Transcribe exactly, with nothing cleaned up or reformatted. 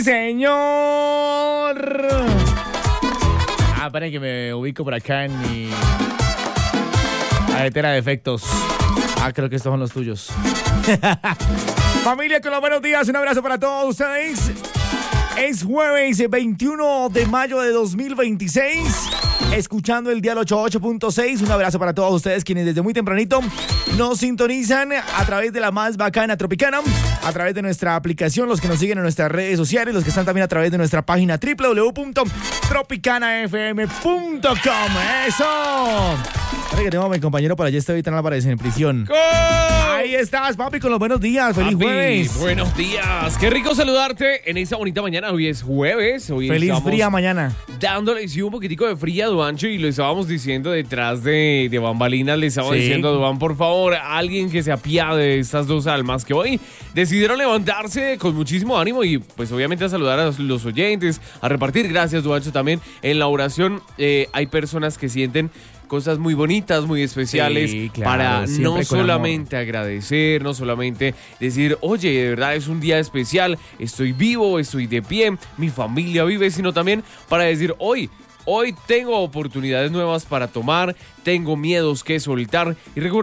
señor. Ah, esperen que me ubico por acá en mi aletera de efectos. Ah, creo que estos son los tuyos. Familia, con los buenos días, un abrazo para todos ustedes. Es jueves veintiuno de mayo de dos mil veintiséis. Escuchando el Dial ochenta y ocho punto seis. Un abrazo para todos ustedes quienes desde muy tempranito nos sintonizan a través de la más bacana Tropicana, a través de nuestra aplicación, los que nos siguen en nuestras redes sociales, los que están también a través de nuestra página doble u doble u doble u punto tropicana f m punto com. ¡Eso! Ahora que tengo a mi compañero por allá, está Vitán Álvarez en prisión. ¡Gol! Ahí estás, papi, con los buenos días. ¡Feliz Papi, jueves! Buenos días. Qué rico saludarte en esta bonita mañana. Hoy es jueves. Hoy ¡Feliz estamos fría mañana! dándole sí, un poquitico de fría a Duancho y lo estábamos diciendo detrás de, de bambalinas. Le estaba Sí. diciendo a Duan, por favor, alguien que se apiade de estas dos almas que hoy decidieron levantarse con muchísimo ánimo y pues obviamente a saludar a los oyentes, a repartir gracias, Duancho, también en la oración. Eh, hay personas que sienten cosas muy bonitas, muy especiales, Sí, claro, para siempre no con solamente agradecer, no solamente decir, oye, de verdad es un día especial, estoy vivo, estoy de pie, mi familia vive, sino también para decir, hoy, hoy tengo oportunidades nuevas para tomar, tengo miedos que soltar. Y recuerda